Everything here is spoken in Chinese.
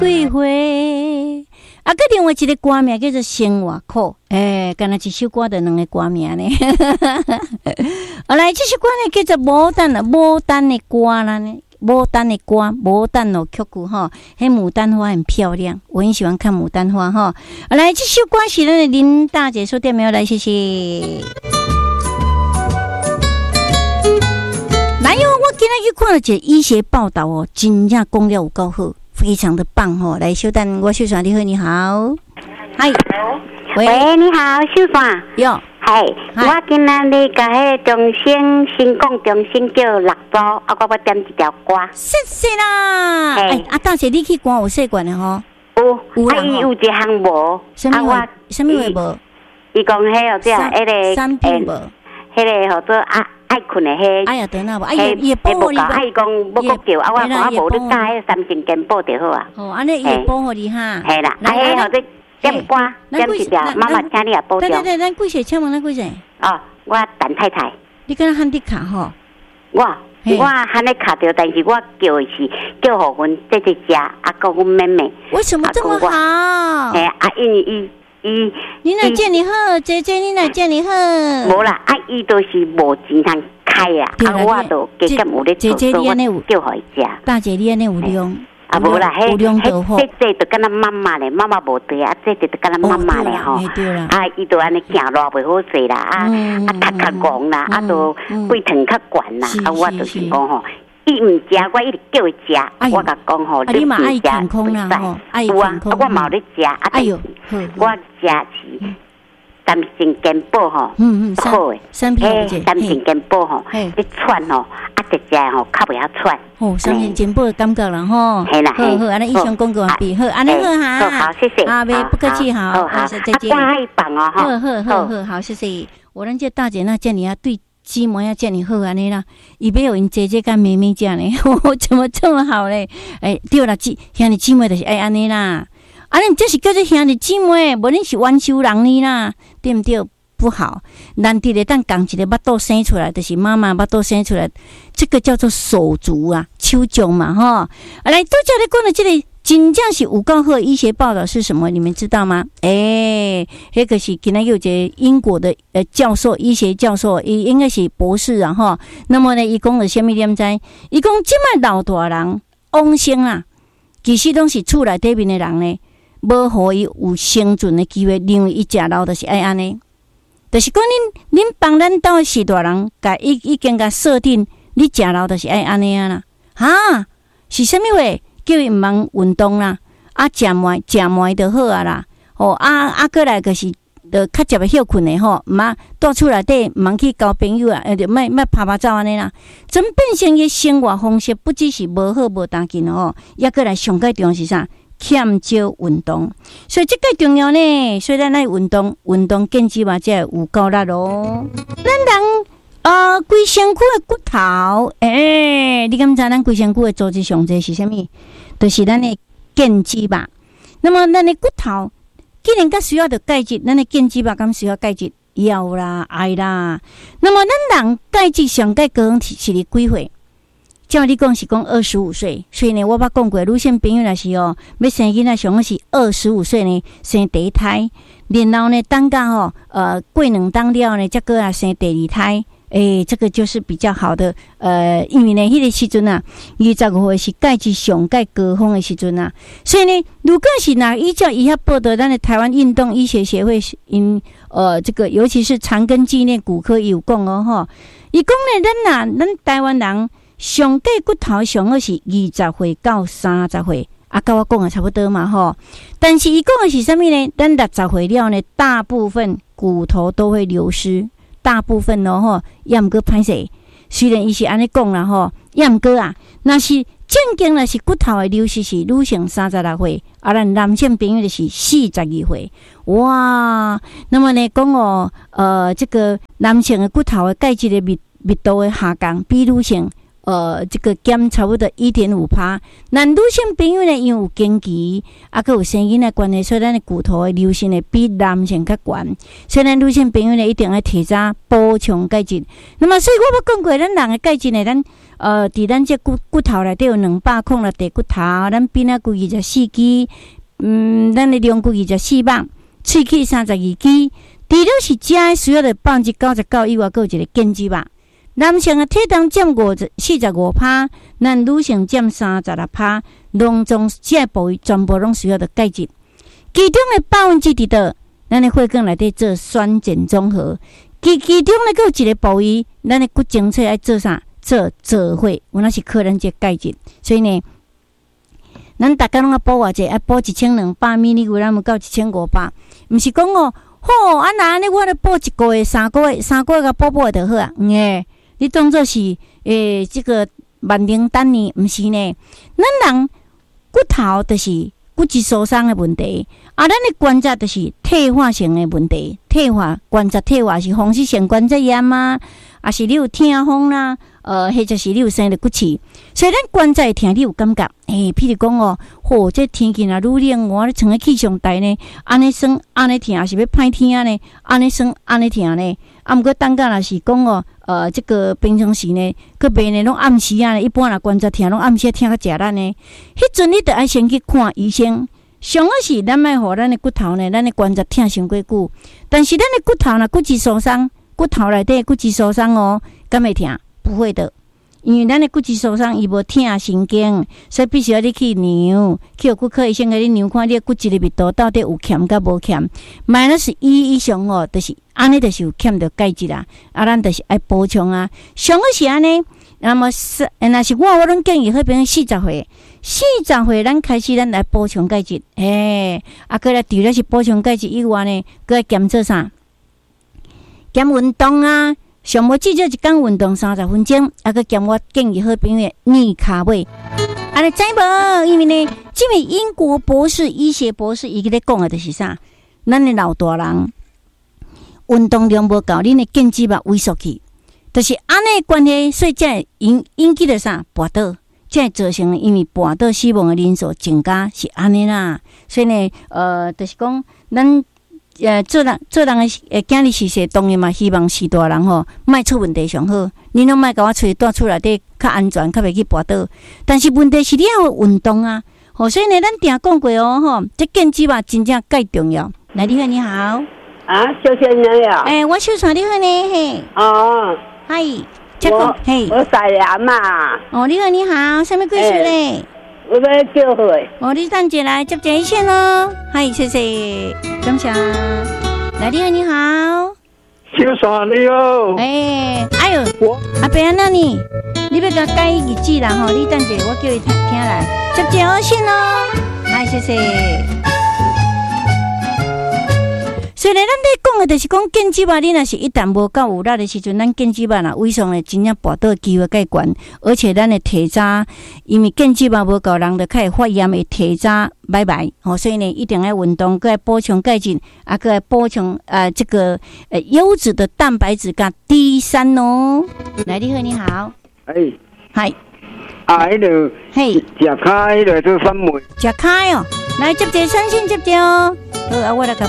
几回。啊，佮另外一个歌名叫做《生活苦》，敢若一首歌就两个歌名呢。后来这首歌呢叫做《牡丹的歌》啦呢，牡丹的歌，牡丹的曲曲哈，迄牡丹花很漂亮，我很喜欢看牡丹花哈。后来这首歌是咱的林大姐说点没有来，谢谢。来哟，我今日去看了一个医学报道哦，真正讲了有够好。非常的棒哦！来，小丹，我秀爽，你好，你好，嗨， 喂，你好，秀爽， 哟， 嗨，我今仔日甲迄中心新讲中心叫6组，啊，我要点一条歌， 谢谢啦。啊，大姐，你去歌有试过的吼？ 有啊，伊有一项无， 什么话无？ 伊讲迄个迄个三品无， 迄个叫做爱困的迄， 哎呀，得那无，哎呀，也保护你， 啊，伊讲要国叫，啊，我讲啊无你加迄三星健保就好啊。 哦，安尼也保护你哈。 系啦，啊，迄或者点歌，点一条，妈妈请你也保重。 对，咱几岁？请问咱几岁？ 哦，我陈太太。 你敢若喊你卡吼？ 我喊你卡着，但是我叫的是叫互阮姐姐食，啊，跟阮妹妹。 为什么这么好？ 因为你若见你好，姐姐你若见你好。 无啦，伊都是无钱通开啊，我都加减有咧做，所以我叫互伊食。 大姐你安尼有量， 啊无啦， 有量就好。 这就敢若妈妈咧，妈妈无对啊，这就敢若妈妈咧吼。啊，伊都安尼行路袂好势啦，头较戆啦，都胃疼较悬啦，我就是讲吼。伊唔食，我一直叫伊食。我甲讲吼， 你嘛爱健康啦吼，爱健康。 我嘛有咧食，哎呦，我食是三星健保吼，好诶， 三星健保吼，你喘吼，一只吼较袂晓喘。 哦，三星健保的感觉啦吼， 系啦， 好，安尼以上广告完毕，好，安尼好哈， 好，谢谢， 啊，不客气，好，再见。 太棒哦， 好，谢谢。我咱这大姐那叫你要对。鸡毛要叫你好安尼啦，伊要有因姐姐跟妹妹讲呢，怎么这么好嘞？对啦，兄弟姊妹就是爱安尼啦，安尼这是叫做兄弟姊妹，无恁是冤仇人呢啦，对不对？不好，难得的当讲一个巴肚生出来，就是妈妈巴肚生出来，这个叫做手足啊，手足嘛哈。来，多叫你讲的这个。真正是有够好医学报道是什么？你们知道吗？那个是今天有一个英国的教授，医学教授，应该是博士啊哈。那么呢，伊讲了什么点知？伊讲即摆老大人往生啊，其实拢是厝内底面的人呢，无互伊有生存的机会，因为伊食老就是爱安尼。就是讲恁帮咱兜的是大人，甲已经甲设定，你食老就是爱安尼啊啦。哈，是啥物话？叫伊毋忙运动啦，食糜就好啊啦。过来就是就较食会休困的吼，毋啊住厝内底，毋忙去交朋友啊，就莫拍拍照安尼啦。真变成伊生活方式，不只是无好无当紧吼，也过来上介重要是啥？欠少运动，所以这个重要呢。所以咱爱运动健肌嘛，才有够力咯。咱人规身躯的骨头，你敢知咱规身躯的组织上侪是啥物？就是咱的腱肌吧。那么咱的骨头既然较需要的钙质，咱的腱肌吧敢需要钙质？要啦，爱啦。那么咱人钙质上钙高是伫几岁？照你讲是讲25岁，所以呢，我捌讲过，女性朋友若是要生囡仔，上好是25岁呢生第一胎，然后呢等到过2当了呢，再过来生第2胎。这个就是比较好的，因为呢，迄个时阵啊，25岁是钙质上钙高峰的时阵啊，所以呢，如果是依照以下报道，咱的台湾运动医学协会这个尤其是长庚纪念骨科有讲哦吼，伊讲呢，咱台湾人上钙骨头上好是20岁到30岁。跟我讲的差不多嘛吼，但是伊讲的是啥物呢？咱60岁了呢，大部分骨头都会流失。大部分咯吼，也毋过歹势。虽然伊是安尼讲啦吼，也毋过啊，若是正经若是骨头的流失是女性36岁，咱男性朋友就是42岁。哇，那么呢讲这个男性的骨头的钙质的密度的下降，比女性这个减差不多 1.5%。咱女性朋友呢，因为有经期啊，佮有生囡仔关系，所以咱的骨头的流失呢比男性较悬。所以咱女性朋友呢，一定要提早补充钙质。那么，所以我要讲过，咱人的钙质呢，咱伫咱这骨头内底有200块骨头，咱鼻仔骨24支，咱的龙骨24磅，喙齿32支。除了是食的需要的99%以外，还有一个根基吧。男性的体重占45%，咱女性占36%。拢总这些部位全部拢需要的钙质，其中的2%伫倒，咱的血管内底做酸碱中和。其中呢，还有一个部位，咱的骨精粹爱做啥？做血，有那是靠咱这钙质。所以呢，咱大家拢要补偌济，爱补1200 mg， 咱有到1500，毋是讲哦。好，啊那安尼我咧补1个月、3个月甲补就好啊。你当作是这个万灵丹呢？毋是呢。咱人骨头就是骨质疏松的问题，啊，咱的关节就是退化性的问题。关节退化是风湿性关节炎啊，啊是你有痛风啦，或者是你有生着骨刺，所以咱关节痛，你有感觉？譬如讲哦，这天气若愈冷，我咧穿个气象台呢，安尼酸，安尼痛，是要歹天呢？安尼酸，安尼痛呢？啊，毋过等下若是讲哦，这个平常时呢，佮袂呢拢暗时啊，一般若关节痛，拢暗时痛较食力呢。迄阵你得爱先去看医生。上好是咱莫互咱的骨头呢，咱的关节痛伤过久。但是咱的骨头若骨质疏松，骨头内底骨质疏松哦，敢会痛？不会的，因为咱的骨质疏松伊无痛神经，所以必须要你去量，去骨科医生给你量看你的骨质的密度到底有欠甲无欠。-1以上哦，就是安尼，就是有欠着钙质啦。啊，咱就是爱补充啊。上好是安尼。那么若是我拢建议迄边40岁咱开始咱来补充钙质，啊，佮来除了是补充钙质以外呢，佮来减做啥？减运动啊，上无至少一天运动30分钟，啊，佮减我建议迄边的逆卡位。啊，你知无？因为呢，这位英国博士、医学博士伊咧讲的就是啥？咱的老大人运动量无够，恁的腱肌肉萎缩去。就是安尼关系，所以才会引起了啥跋倒，才会造成因为跋倒死亡的人数增加，是安尼啦。所以呢，就是讲咱做人的今日是说，当然嘛，希望是大人吼，莫出问题上好。你拢莫甲我带厝内底较安全，较袂去跋倒。但是问题是你要运动啊，所以呢，咱定讲过哦，吼，这腱肌肉真正介重要。来，你好，你好。 啊，小仙人呀。 我小传你好呢，嘿。 哦。 嗨， 我大人嘛。 哦，你好，你好，什么贵姓嘞？ 我要叫回。 你等下来接一线咯。嗨，谢谢，感谢。来，你好，你好。 小传你好。 哎呦，阿伯啊，那你要甲改日子啦吼？你等下我叫伊听来，接一线咯。嗨，谢谢。所以呢，咱咧讲的就是讲腱肌肉，你若是一旦无够有力的时阵，咱腱肌肉啊萎缩咧，真正跋倒机会介悬，而且咱的体渣，因为腱肌肉无够，人就开始发炎的体渣拜拜。所以呢，一定要运动，佮补充钙质，啊，佮补充这个优质的蛋白质甲 D3哦。来，你好，你好。嗨。 迄个嘿， 食开迄个做酸梅。 食开哦，来接者三线接者哦。好啊，我来甲